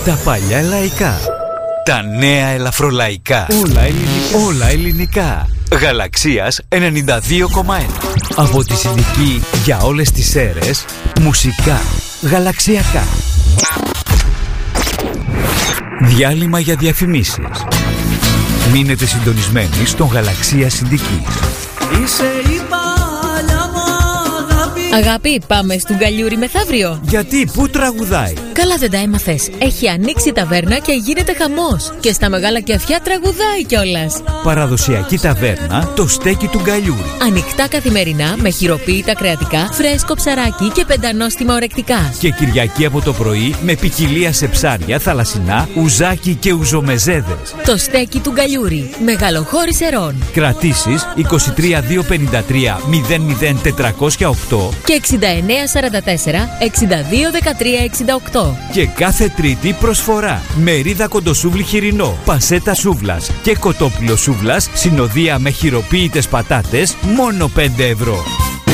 Τα παλιά λαϊκά. Τα νέα ελαφρολαϊκά. Όλα ελληνικά. Γαλαξίας 92,1. Από τη συντική για όλες τις αίρες. Μουσικά γαλαξιακά. Διάλειμμα για διαφημίσεις. Μείνετε συντονισμένοι στον Γαλαξία Συντικής. Αγάπη, πάμε στον Γκαλιούρι μεθαύριο. Γιατί, πού τραγουδάει? Καλά δεν τα έμαθες. Έχει ανοίξει η ταβέρνα και γίνεται χαμός. Και στα μεγάλα κεφιά τραγουδάει κιόλας. Παραδοσιακή ταβέρνα, το στέκι του Γκαλιούρι. Ανοιχτά καθημερινά με χειροποίητα κρεατικά, φρέσκο ψαράκι και πεντανόστιμα ορεκτικά. Και Κυριακή από το πρωί με ποικιλία σε ψάρια, θαλασσινά, ουζάκι και ουζομεζέδες. Το στέκι του Γκαλιούρι. Μεγαλοχώρη Ερών. Κρατήσεις 23253 00408 και 6944 621368. Και κάθε Τρίτη προσφορά. Μερίδα κοντοσούβλι χοιρινό, πασέτα σούβλας και κοτόπουλο σούβλας, συνοδεία με χειροποίητες πατάτες, μόνο 5 ευρώ.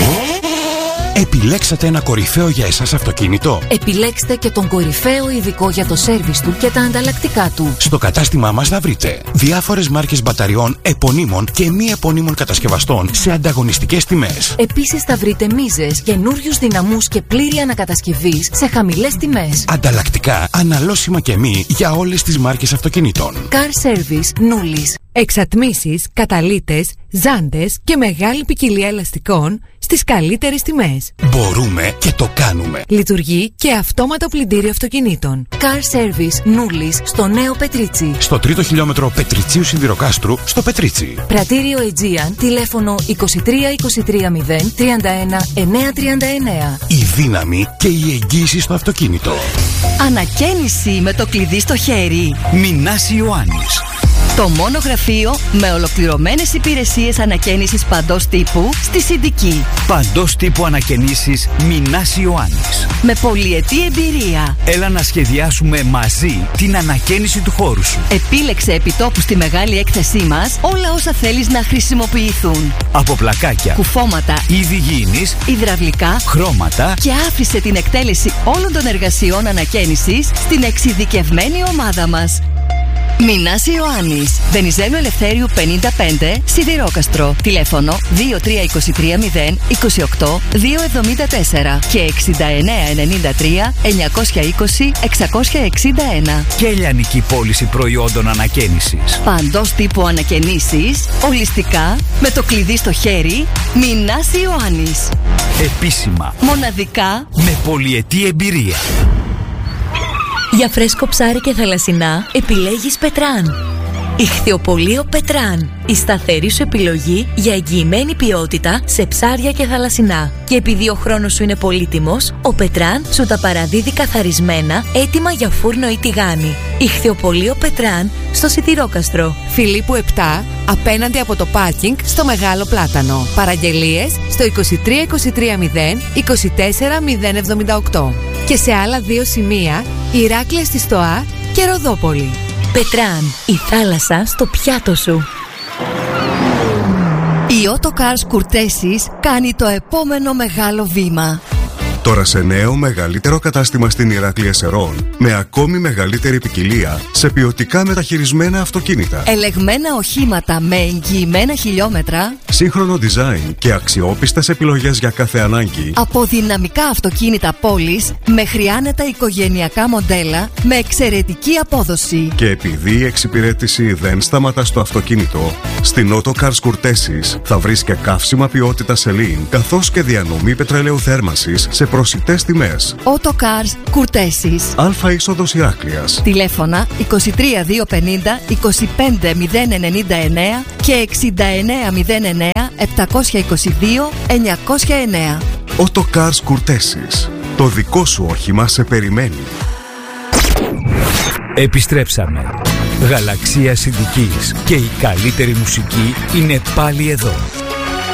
Επιλέξατε ένα κορυφαίο για εσάς αυτοκίνητο? Επιλέξτε και τον κορυφαίο ειδικό για το σέρβις του και τα ανταλλακτικά του. Στο κατάστημά μας θα βρείτε διάφορες μάρκες μπαταριών επωνύμων και μη επωνύμων κατασκευαστών σε ανταγωνιστικές τιμές. Επίσης θα βρείτε μίζες, καινούριους δυναμούς και πλήρη ανακατασκευής σε χαμηλές τιμές. Ανταλλακτικά, αναλώσιμα και μη για όλες τις μάρκες αυτοκινήτων. Car Service Νούλης. Εξατμίσεις, καταλύτες, ζάντες και μεγάλη ποικιλία ελαστικών στις καλύτερες τιμές. Μπορούμε και το κάνουμε. Λειτουργεί και αυτόματο πλυντήριο αυτοκινήτων. Car Service Νούλης στο Νέο Πετρίτσι. Στο 3ο χιλιόμετρο Πετριτσίου Σιδηροκάστρου στο Πετρίτσι. Πρατήριο Aegean, τηλέφωνο 23 23 0 31 939. Η δύναμη και η εγγύηση στο αυτοκίνητο. Ανακαίνιση με το κλειδί στο χέρι. Μινάς Ιωάννης. Το μόνο γραφείο με ολοκληρωμένες υπηρεσίες ανακαίνισης παντός τύπου στη Συντική. Παντός τύπου ανακαινήσεις Μινάς Ιωάννης. Με πολυετή εμπειρία. Έλα να σχεδιάσουμε μαζί την ανακαίνιση του χώρου σου. Επίλεξε επιτόπου στη μεγάλη έκθεσή μας όλα όσα θέλεις να χρησιμοποιηθούν. Από πλακάκια, κουφώματα, είδη γήινης, υδραυλικά, χρώματα. Και άφησε την εκτέλεση όλων των εργασιών ανακαίνισης στην εξειδικευμένη ομάδα μας. Μινάς Ιωάννης, Βενιζέλου Ελευθέριου 55, Σιδηρόκαστρο. Τηλέφωνο 2323 0 28 274 και 6993 920 661. Και λιανική πώληση προϊόντων ανακαίνισης. Παντός τύπου ανακαινήσεις, ολιστικά, με το κλειδί στο χέρι. Μινάς Ιωάννης. Επίσημα, μοναδικά, με πολυετή εμπειρία. Για φρέσκο ψάρι και θαλασσινά επιλέγεις Πετράν. Ιχθυοπωλείο Πετράν. Η σταθερή σου επιλογή για εγγυημένη ποιότητα σε ψάρια και θαλασσινά. Και επειδή ο χρόνος σου είναι πολύτιμος, ο Πετράν σου τα παραδίδει καθαρισμένα, έτοιμα για φούρνο ή τηγάνι. Ιχθυοπωλείο Πετράν στο Σιδηρόκαστρο. Φιλίππου 7, απέναντι από το πάρκινγκ στο Μεγάλο Πλάτανο. Παραγγελίες στο 23 23 0 24 078. Και σε άλλα 2 σημεία, Ηράκλεια στη Στοά και Ροδόπολη. Πετράν, η θάλασσα στο πιάτο σου. Η Autocars Courtesis κάνει το επόμενο μεγάλο βήμα. Τώρα σε νέο μεγαλύτερο κατάστημα στην Ηράκλεια Σερών, με ακόμη μεγαλύτερη ποικιλία σε ποιοτικά μεταχειρισμένα αυτοκίνητα. Ελεγμένα οχήματα με εγγυημένα χιλιόμετρα. Σύγχρονο design και αξιόπιστες επιλογές για κάθε ανάγκη. Από δυναμικά αυτοκίνητα πόλης μέχρι άνετα οικογενειακά μοντέλα με εξαιρετική απόδοση. Και επειδή η εξυπηρέτηση δεν σταματά στο αυτοκίνητο, στην Autocars Courtesis θα βρεις και καύσιμα ποιότητα Celine, καθώς και διανομή πετρελαίου θέρμανσης σε προσιτές τιμές. Autocars Courtesis. Αλφα είσοδος Ηράκλειας. Τηλέφωνα 23 250 25 099 και 69 09 722 909. Autocars Courtesis. Το δικό σου όχημα σε περιμένει. Επιστρέψαμε. Γαλαξία Συντικής και η καλύτερη μουσική είναι πάλι εδώ.